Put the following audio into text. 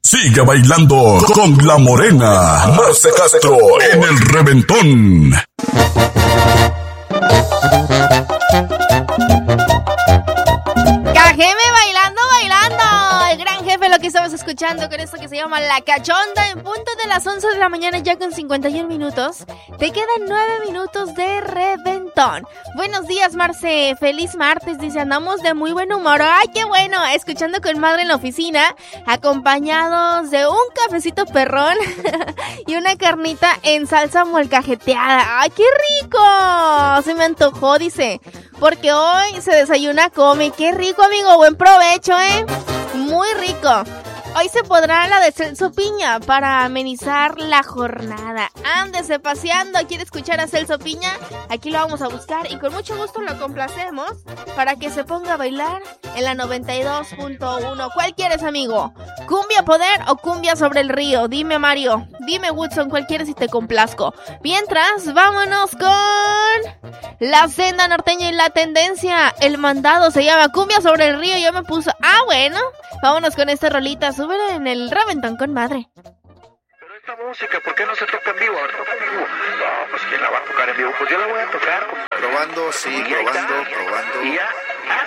Sigue bailando con la morena Marce Castro en el Reventón. Cajeme bailando, bailando. El gran jefe, lo que estamos escuchando con esto que se llama La Cachonda, en punto de las 11 de la mañana, ya con 51 minutos. Te quedan 9 minutos de Reventón. Buenos días, Marce. Feliz martes. Dice, andamos de muy buen humor. ¡Ay, qué bueno! Escuchando con madre en la oficina, acompañados de un cafecito perrón y una carnita en salsa molcajeteada. ¡Ay, qué rico! Se me antojó, dice, porque hoy se desayuna, come. ¡Qué rico, amigo! Buen provecho, ¿eh? Muy rico. Hoy se podrá la de Celso Piña para amenizar la jornada. Ándese paseando, ¿quiere escuchar a Celso Piña? Aquí lo vamos a buscar y con mucho gusto lo complacemos para que se ponga a bailar en la 92.1. ¿Cuál quieres, amigo? ¿Cumbia Poder o Cumbia sobre el río? Dime, Mario. Dime, Woodson, ¿cuál quieres y te complazco? Mientras, vámonos con la senda norteña y la tendencia. El mandado se llama Cumbia sobre el río. Ya me puso... Ah, bueno. Vámonos con esta rolita. Súbela en el Reventón con madre. Pero esta música, ¿por qué no se toca en vivo? No, pues ¿quién la va a tocar en vivo? Pues yo la voy a tocar. Probando, sí, probando. Y ya.